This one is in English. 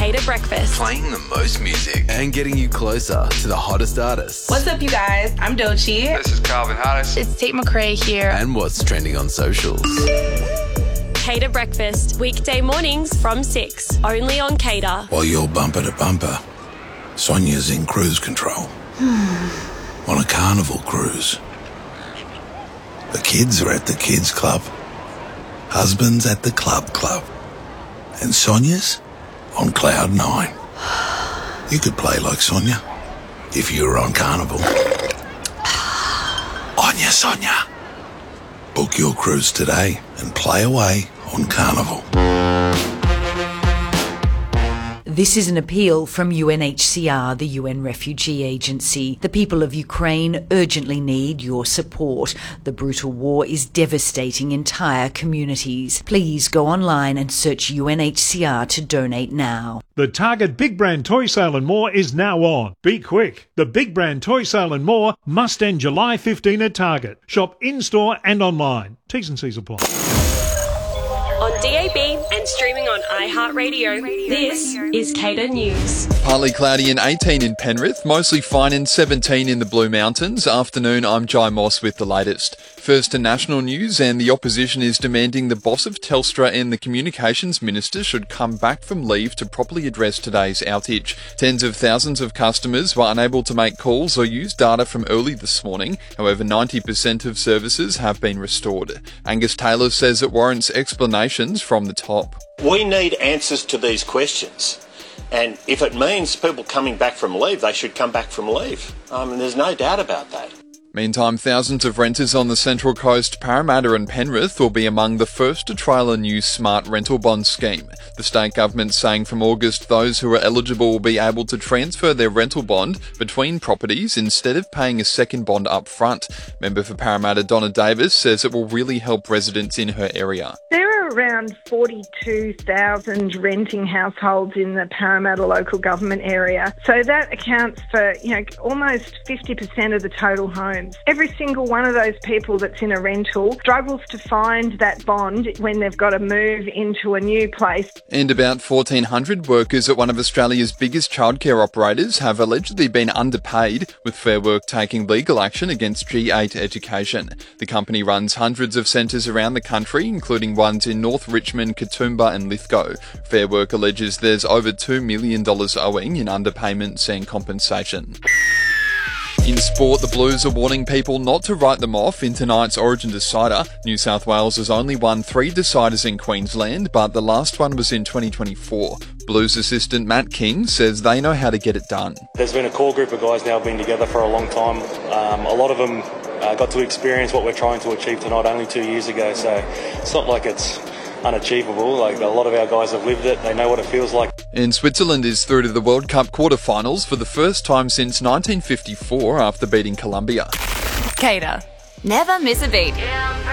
Cater Breakfast. Playing the most music and getting you closer to the hottest artists. What's up, you guys? I'm Doechii. This is Calvin Harris. It's Tate McRae here. And what's trending on socials. Cater Breakfast, weekday mornings from 6, only on Cater. While you're bumper to bumper, Sonia's in cruise control. On a carnival cruise. The kids are at the kids club. Husband's at the club. And Sonia's on cloud 9. You could play like Sonia if you were on Carnival. On ya, Sonia. Book your cruise today and play away on Carnival. This is an appeal from UNHCR, the UN Refugee Agency. The people of Ukraine urgently need your support. The brutal war is devastating entire communities. Please go online and search UNHCR to donate now. The Target Big Brand Toy Sale and More is now on. Be quick. The Big Brand Toy Sale and More must end July 15 at Target. Shop in-store and online. T's and C's apply. On DAB and streaming on iHeartRadio, this is Cater News. Partly cloudy and 18 in Penrith, mostly fine and 17 in the Blue Mountains. Afternoon, I'm Jai Moss with the latest. First to national news, and the opposition is demanding the boss of Telstra and the communications minister should come back from leave to properly address today's outage. Tens of thousands of customers were unable to make calls or use data from early this morning. However, 90% of services have been restored. Angus Taylor says it warrants explanations from the top. We need answers to these questions. And if it means people coming back from leave, they should come back from leave. There's no doubt about that. Meantime, thousands of renters on the Central Coast, Parramatta and Penrith will be among the first to trial a new smart rental bond scheme. The state government saying from August those who are eligible will be able to transfer their rental bond between properties instead of paying a second bond up front. Member for Parramatta Donna Davis says it will really help residents in her area. There are around 42,000 renting households in the Parramatta local government area. So that accounts for, almost 50% of the total homes. Every single one of those people that's in a rental struggles to find that bond when they've got to move into a new place. And about 1,400 workers at one of Australia's biggest childcare operators have allegedly been underpaid, with Fair Work taking legal action against G8 Education. The company runs hundreds of centres around the country, including ones in North Richmond, Katoomba and Lithgow. Fair Work alleges there's over $2 million owing in underpayments and compensation. In sport, the Blues are warning people not to write them off in tonight's Origin Decider. New South Wales has only won 3 deciders in Queensland, but the last one was in 2024. Blues assistant Matt King says they know how to get it done. There's been a core group of guys now been together for a long time. A lot of them got to experience what we're trying to achieve tonight only 2 years ago, so it's not like it's unachievable. Like, a lot of our guys have lived it. They know what it feels like. And Switzerland is through to the World Cup quarterfinals for the first time since 1954 after beating Colombia. Cater. Never miss a beat.